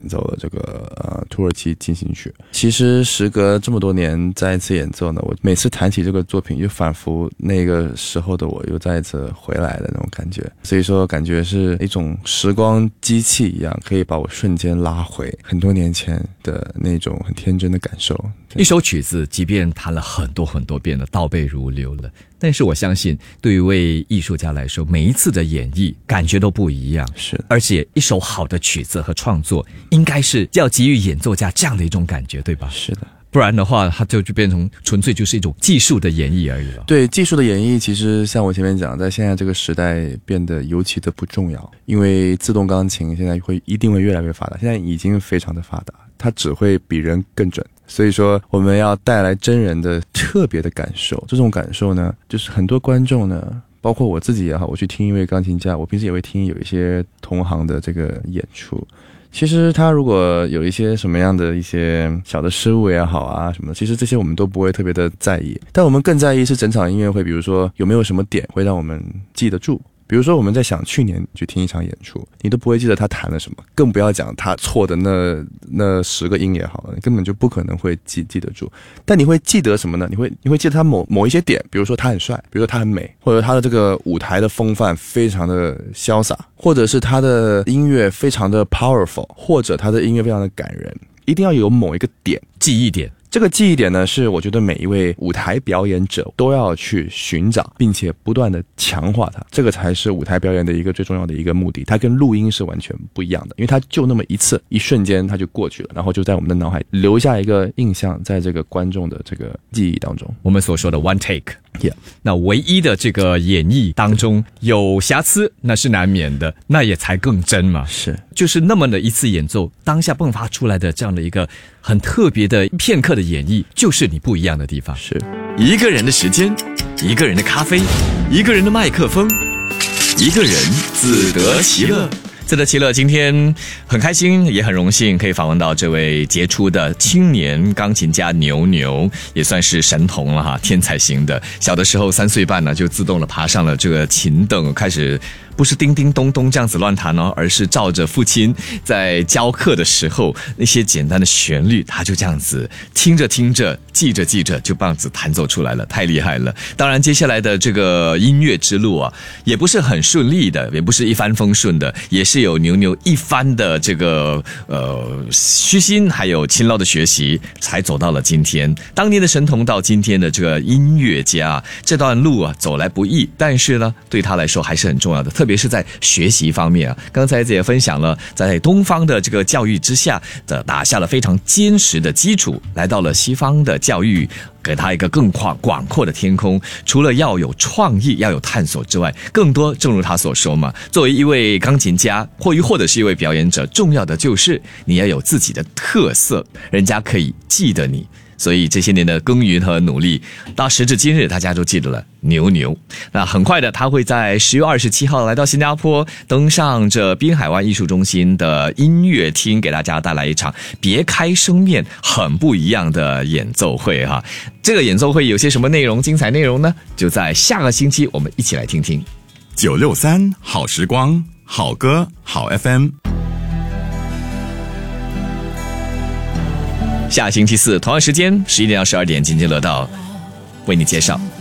奏了这个土耳其进行曲。其实时隔这么多年再一次演奏呢，我每次谈起这个作品就仿佛那个时候的我又再一次回来的那种感觉，所以说感觉是一种时光机器一样，可以把我瞬间拉回很多年前的那种很天真的感受。 一首曲子即便弹了很多很多遍了，倒背如流了，但是我相信对于一位艺术家来说，每一次的演绎感觉都不一样。 是， 而且一首好的曲子和创作应该是要给予演奏家这样的一种感觉，对吧？ 是的， 不然的话它就变成纯粹就是一种技术的演绎而已了。 对，技术的演绎其实像我前面讲，在现在这个时代变得尤其的不重要，因为自动钢琴现在一定会越来越发达，现在已经非常的发达，它只会比人更准。所以说我们要带来真人的特别的感受，这种感受呢，就是很多观众呢，包括我自己也好，我去听一位钢琴家，我平时也会听有一些同行的这个演出，其实他如果有一些什么样的一些小的失误也好啊什么，其实这些我们都不会特别的在意，但我们更在意是整场音乐会，比如说有没有什么点会让我们记得住。比如说我们在想去年去听一场演出，你都不会记得他弹了什么，更不要讲他错的那10个音也好，你根本就不可能会记得住。但你会记得什么呢？你会记得他某一些点，比如说他很帅，比如说他很美，或者他的这个舞台的风范非常的潇洒，或者是他的音乐非常的 powerful， 或者他的音乐非常的感人。一定要有某一个点， 记忆点。 这个记忆点呢，是我觉得每一位舞台表演者都要去寻找，并且不断的强化它，这个才是舞台表演的一个最重要的一个目的。它跟录音是完全不一样的，因为它就那么一次，一瞬间它就过去了，然后就在我们的脑海留下一个印象，在这个观众的这个记忆当中。 我们所说的 one take。Yeah. 那唯一的这个演绎当中有瑕疵，那是难免的，那也才更真嘛。 是， 就是那么的一次演奏，当下迸发出来的这样的一个很特别的片刻的演绎，就是你不一样的地方。 是一个人的时间，一个人的咖啡，一个人的麦克风，一个人自得其乐。自得其乐，今天很开心，也很荣幸可以访问到这位杰出的青年钢琴家牛牛，也算是神童了哈，天才型的。小的时候3岁半呢，就自动的爬上了这个琴凳，开始不是叮叮咚咚这样子乱弹哦，而是照着父亲在教课的时候那些简单的旋律，他就这样子听着听着，记着记着，就这样子弹奏出来了，太厉害了。当然接下来的这个音乐之路啊，也不是很顺利的，也不是一帆风顺的，也是有牛牛一番的这个虚心还有勤劳的学习，才走到了今天。当年的神童到今天的这个音乐家，这段路啊走来不易，但是呢对他来说还是很重要的，特别是在学习方面啊。刚才也分享了，在东方的这个教育之下打下了非常坚实的基础，来到了西方的教育，给他一个更广阔的天空。除了要有创意要有探索之外，更多正如他所说嘛，作为一位钢琴家或者是一位表演者，重要的就是你要有自己的特色，人家可以记得你。所以这些年的耕耘和努力，到时至今日大家都记得了牛牛。那很快的他会在10月27号来到新加坡，登上这滨海湾艺术中心的音乐厅，给大家带来一场别开生面很不一样的演奏会哈。这个演奏会有些什么内容，精彩内容呢？就在下个星期我们一起来听听。 963好时光，好歌好 FM。 下星期四同样时间11点到12点，津津乐道为你介绍。